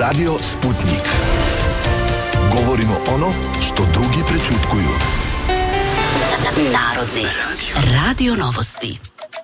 Radio Sputnik. Govorimo ono što drugi prećutkuju. Narodni radio novosti.